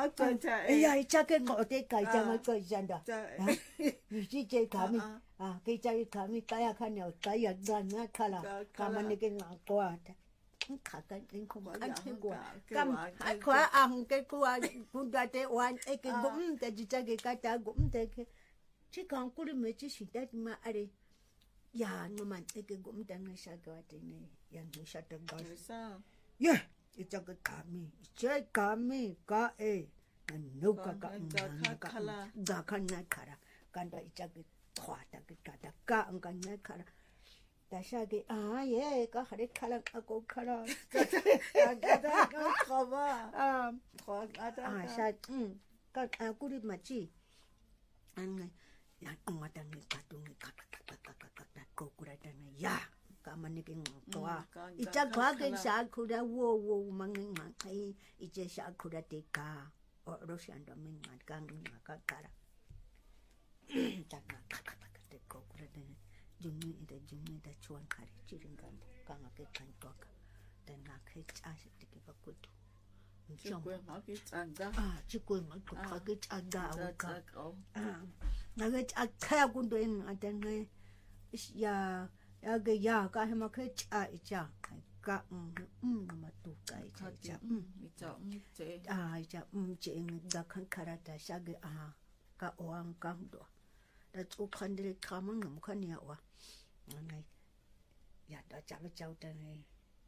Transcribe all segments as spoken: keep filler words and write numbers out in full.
ngõ coi ai chắc cái ngõ thế cái cha ngõ coi chân đó như chỉ chơi cả mi à cái chơi cả mi cái à khăn nhau cái à gan á khá là cả mà cái ngõ qua khá cái tiếng không ăn thế qua cầm khóa ăn cái qua cũng đã thế oan cái gốm thế chỉ chơi cái cái ta gốm thế chỉ còn cô đi mấy chỉ xịt đấy mà ở đây ya nó mà cái gốm đang ngay sao cái thế này yang nó sao đang gọi yeah itu cái cả mi chơi cả mi cả ấy nấu cả cả cả cả khăn này cả cái đó itu cái thoa cái cả cả cả anh cái này cả tại sao cái à yeah có hai cái khăn aku khăn ada ada có ba à ada à sao um cái aku đi mà chi anh này yang ông ada ni katu ni kata kata kata kata kau kuda ni ya kaman ni ngwa ita kwa ke sa kuda wo wo mangin mangai ije sa kuda teka o rosian do min man kang ka kara jangan kata kata kau kuda ni jumi ida jumi ida chuan kari chiring kan kang ke kan toka dan na ke cha se tike bakutu Chồng mà cái chàng đó à chứ quên mà cũng có cái chàng đó à nó cái chàng theo cũng được anh đang nghe ya ya cái ya cái mà cái chàng chàng cái um um mà tu cái chàng um à chàng um chế người đã khăn khara ta sao cái à cái oang cam đó đã chụp khăn đi khăm ngắm khăn nhiều à này ya đã chàng cháu ta này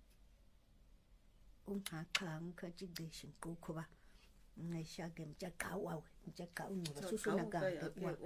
ông hạ khang cái chỉ để sinh cô cô ba ngày sau cái mình chắc cạo ao mình chắc cạo nhiều số số là cái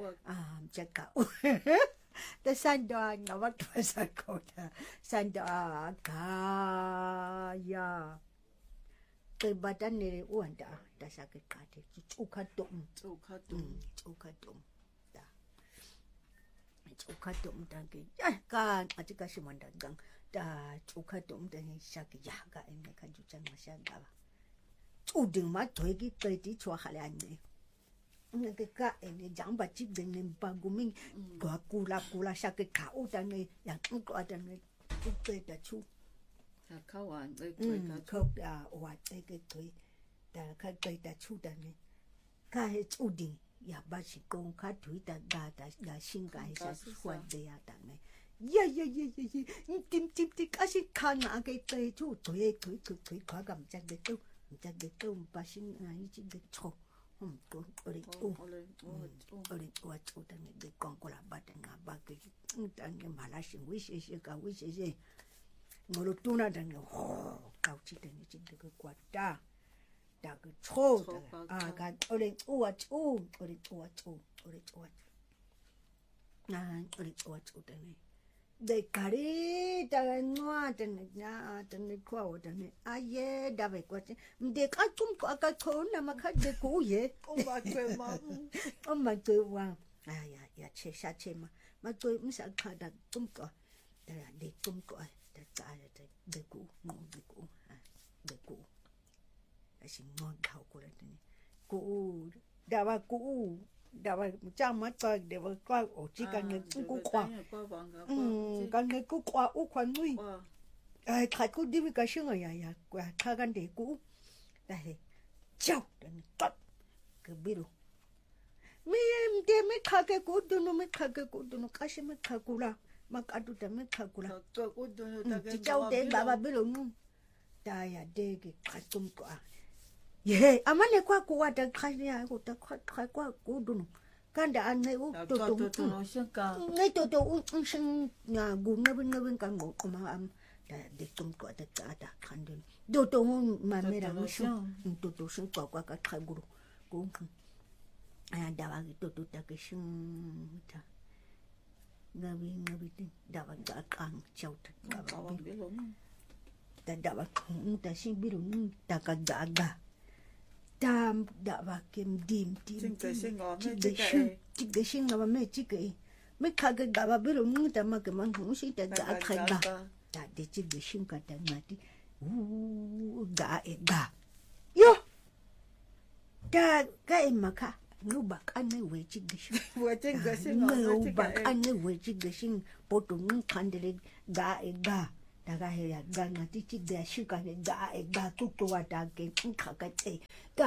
à mình chắc cạoแต่สันดานะว่าตัวสักคนสันดากายาเคยบัดนั้นเนี่ยอ้วนดาแต่สักการ์ดจุกขัดตุ่มจุกขัดตุ่มจุกขัดตุ่มดาจุกขัดตุ่มดังกี้การอาจจะก็ชิมันดังกังดาจุกขัดตุ่มดังกี้สักยากเองเนี่ยกันจุจังมาสักดาจุดดึงมาถอยกี่ไปที่ชัวร์ขนาดนี้เนี่ยก็ก็เองเนี่ยจังบัดจิตดึงเนี่ยบางกุมิงก็กูลากูลาสักขาวดังนี้อย่างนั้นก็ดังนี้จุดเตะชูเข้าอ่านเลยเขาอ่าว่าเตะก็ถอยแต่เขาเตะแต่ชูดังนี้ข้าให้จุดดึงอย่าบัดสิโกงข้าถอยแต่ดาแต่อย่าชิงกันให้สักส่วนเดียวดังนี้เย่เย่เย่เย่เย่จิ้มจิ้มจิ้มก็สิข้าหน้าก็เตะชูถอยถอยถอยถอยข้ากำจัดเด็กตู้จัดเด็กตู้ปัสสิงอ่ะยี่จิเด็กโชอืมตัวอะไรอู้อะไรตัวตัวตั้งแต่เด็กกองกุหลาบตั้งแต่บ้าก็ตั้งแต่มาลาสิงวิเศษกับวิเศษงอลุตุน่าตั้งแต่โอ้เก้าชิ้นตั้งแต่ชิ้นเด็กกว่าตาตาก็โชว์อ่ากันอะไรอู้อ่ะอู้อะไรอู้อ่ะอู้อะไรอู้อ่ะนั่นอะไรอู้อ่ะอู้ตั้งแต่เด็กการีตั้งแต่นัวตั้งแต่น้าตั้งแต่ข้าวตั้งแต่อาเย่ดาวกว่าเด็กอาจุ่มก็อาคนน่ะมาคัดเด็กกูเย่โอ้มาเจอมาโอ้มาเจอว่าอ่าอย่าอย่าเชชาเชมามาเจอไม่สักขาดจุ่มก็แต่เด็กจุ่มก็แต่ใจแต่เด็กกูงงเด็กกูเด็กกูไอ้สิ่งงอนเขากูเลยนี่กูดาวกูดาวจ้างมาต่อยเดี๋ยวก็โอ้จีกันเงินกูขวางอืมกันเงินกูขวางอู้ขวางนุ้ยไอ้ขายกูดีวิกาชิงอะไรอย่างกว่าข้ากันเด็กกูแต่เจ้าเดินตัดก็บิรุไม่เดี๋ยวไม่ข้าแกกูดูนู้ไม่ข้าแกกูดูนู้ข้าชิไม่ข้ากูละมากัดดูแต่ไม่ข้ากูละตัวกูดูนู้แต่เจ้าเด็กบ้าบิรุนู้แต่อย่าเด็กขัดตุ้มกว่าเย่อามันเนี่ยกว่ากูว่าแต่ใครเนี่ยกูแต่ใครใครกว่ากูดูนู้กันแต่อันนี้อู้ตัวตัวไงตัวตัวอู้ซึ่งเนี่ยกูเนี่ยเป็นเนี่ยเป็นกันหมดกูมาอันแต่เด็กตุ้มกว่าแต่กาดขันเดินตัวตัวมันไม่ได้รู้สึกตัวตัวซึ่งกว่ากว่ากับใครกูรู้กูอ่าดาวกิตัวตัวแต่ก็ซึ่งท่าเงาวิเงาวิดาวกะกังเจ้าแต่ดาวบิลุแต่ดาวแต่สิ่งบิลุแต่ก็ดากะตามดาวเก็มดิมดิมจิกเกชิงอ๋อไม่จิกเกชิงจิกเกชิงเราไม่จิกเกไม่ข้าก็ดาวบิลุแต่มาก็มันหูสิแต่ดาใครดาแต่เด็กจิกเกชิงก็แต่มาที่อู้ดาเอ็ดาโย่ดาก็เอ็มมาค่ะงูบักอันนี้เวจิกเกชิงเวจิกเกชิงงูบักอันนี้เวจิกเกชิงพอตรงนี้คันเดลดาเอ็ดาดาก็เฮียดานาที่จิกเกชิงกันดาเอ็ดาทุกตัวดาเก่งข้าก็เตะกับ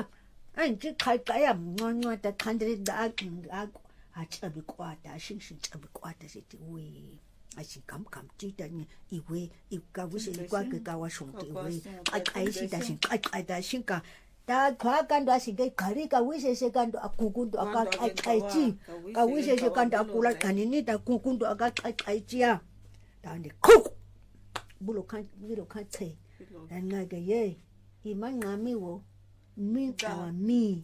anti kaya mncwa ta khandre da ngako achabi kwata shinshi chabi kwata sithi we asikam kam tita ni iwe ikawuse likwake kawashonke we aqayisita shinqaqada shinka ta khakando asike qarika wise sekando akukundu akaqaqayithi kawise sekando akula qanini ta kukundu akaqaqayithi tandi khuk bulo khan bulo khathe ngake ye imanqami wo mintawa mi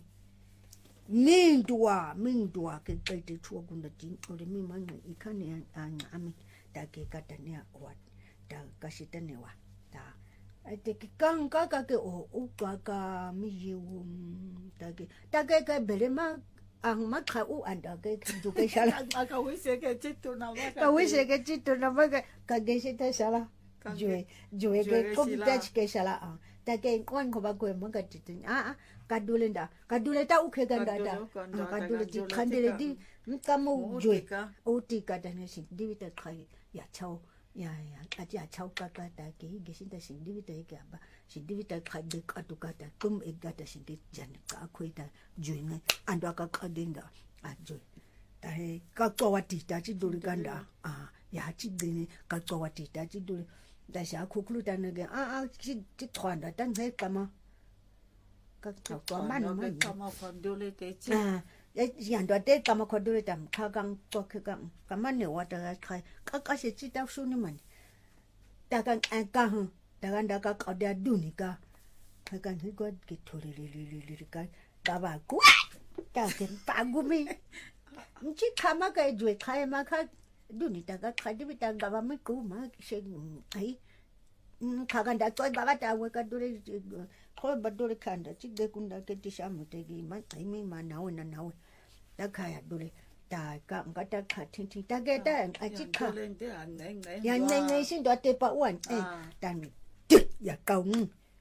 mindwa mindwa ke qede thuwa kunda dinqole mi manqe ikhane anqami take katania wat ta kasitanewa ta ate kanga ka ke o uqaka miyewu take take ke belema ang makha u anda ke juke shala aka wise ke chitu na maka ka wise ke chitu na maka ka gesita shala jue jue ke kopitach ke shala a take kon ko ba ko maka chitu a a kadule nda kadule ta ukhe ganda da kadule ti khandele di mkamo jue utika dane si divita khai ya chao ya ya ati ya chao ka ka ta ke gesinta sin divita ke aba si divita khade ka tu ka ta kum egata sin ke jan ka khoita jue ne ando ka kadinda a jue ta he ka kwati ta chi duri ganda a ya chi dine ka kwati ta chi duri da sha khuklu ta ne ge a a chi chi thwanda tan he kama ka kwa mano ma kama fandole te chi ah yan do te kama khodule tam khagang tokhe kam kamane wata ga khai ka ka se chi ta suni man ta kan an ka hu ta kan da ka ka da duni ka ka kan hi god ki thori li li li ka ka ba ku ta ke pa gu mi chi kama ka jwe khai ma kha duni ta ka kha di ta ga ba mi ku ma se ai ka kan da toy ba ba ta we ka dure ko ba dure khanda chi de kunda ke ti shamu te gi ma ai mi ma na we na na we ta kaya dule ta ka ngata kha thin thin ta ke ta a chi kha ya nei nei sin do te pa wan eh ta mi ya kaung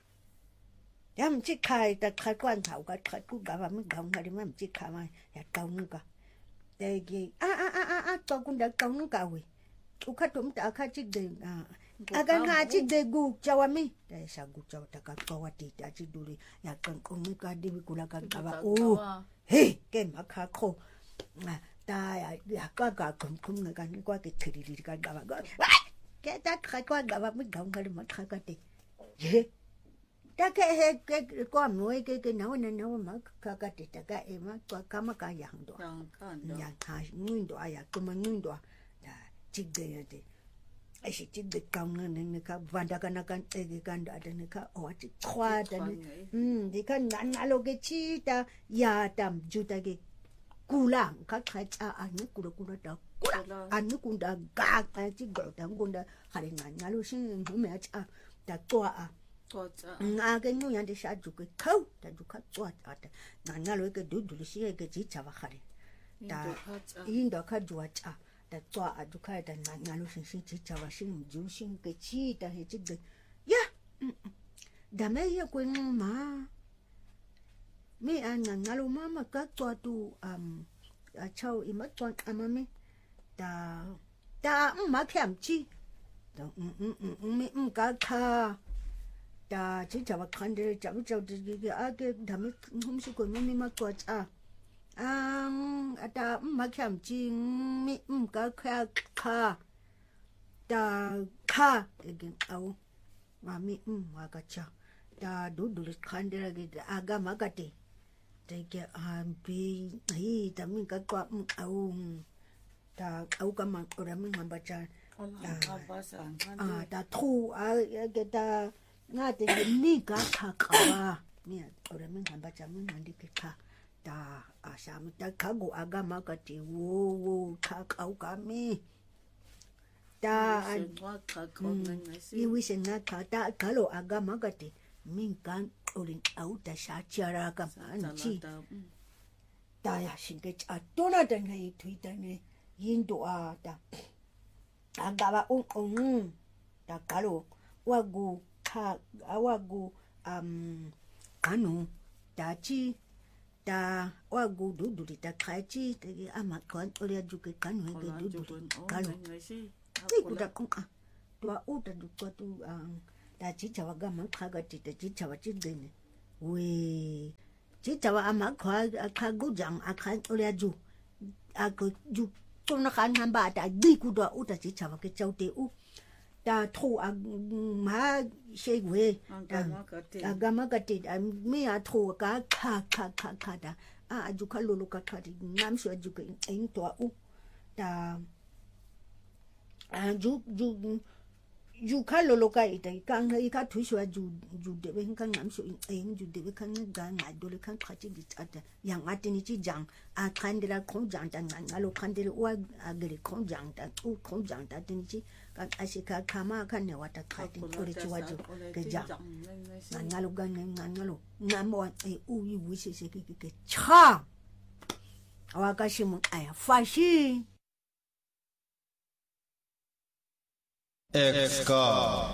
yam chi khai ta kha kwan thau ka kha ku ga ba mi gaung ha ri ma chi kha ma ya kaung ka te gi a a a a a to kun da kaung ka we u kha tum ta kha chi de a aga nga chi de gu chawa mi ta sa gu chawa ta ka kawa ti ta chi dule ya kan ko mi ka di ku la ka ka ba o he ke makha kho ta ya ya ka ka kum kum nga kan kwa ke thiri ri ka ga ba ke ta kha kwa ga ba mi gaung ka ma kha ka te ye ta ke he ke ko mo ke ke na na na ma ka ka te ta ka e ma kwa ka ma ka yang do ya ka ngun do ya ko ma ngun do ta chi de ya te ai shi chi de ka nga ne ka vanda ka na kan te ke kan da de ne ka o chi khwa da ne hm de ka na na lo ke chi ta ya tam ju ta ke kula ka kha cha a ne kula kula ta kula a ne kun da ga ka chi go ta kun da ha re na na lo shin hu me cha ta twa a nga ke nyu yan de sha ju ke khau ta ju kha twa ta na na lo ke du du shi ke chi cha ba khare ta yin da kha ju cha ta twa a ju kha ta na na lo shin shi chi cha ba shin ju shin ke chi ta he chi de ya da me ya ko ma me an na lo mama ka twa tu um a chau i ma twa ama me ta ta ma kham chi ta me um ka kha ta chi cha ba khan de cha bu cha de ge a ke da me hum su ko me ma twa cha ang ata ma kham chi me um ka kha kha ta kha ge au ma mi um wa ka cha ta du du khan de ge aga ma ka te te ke am bi ai ta mi ka kwa au ta au ka ma ko ra mi ma ba cha ah ta thu a ge ta nga te ni ka kha ka ni ko ra mi ba cha mi na di ke kha ta a sha mi ta ka go aga ma ka te wo wo kha ka ka mi ta i wi se na ka ta ka lo aga ma ka te min kan orin au ta sha chara ka man chi ta ya shin ke cha to na da nei thui ta ne yin do a ta aga ba un un ta ka lo wa gu kha wa gu um anu ta chi ta wa gu du du ta kha chi te ama kan ore ju ke kan we ke du du ka lo ti ku da kun a to u ta du ko tu um ta chi cha wa ga ma kha ga ti ta chi cha wa chi de ne we Jitawa amakwa akagujang akantolia ju ako ju tona kan hamba ta di kudwa uta jitawa ke chaute u ta tro a ma shegwe agama kati me a tro ka ka ka ka ka da a ju kalolo ka ka nam sho ju in to u ta a ju ju ju kalolo ka ita kan ka thu sho ju ju de ben kan nam sho in ju de kan ga nga do le kan khati di ata yang ati ni ji jang a khandela khong jang ta nga lo khandela wa agere khong jang ta u khong jang ta tin ji kan asika kama kan ne wata khati ko le chi wa ju ke jang nga lo ga nga lo nga mo e u yi wu se se ke ke cha wa ka shi mu aya fa shi Exka